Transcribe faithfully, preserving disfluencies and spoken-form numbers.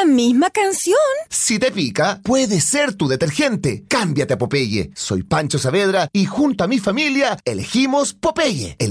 misma canción. Si te pica, puede ser tu detergente. Cámbiate a Popeye. Soy Pancho Saavedra y junto a mi familia elegimos Popeye, el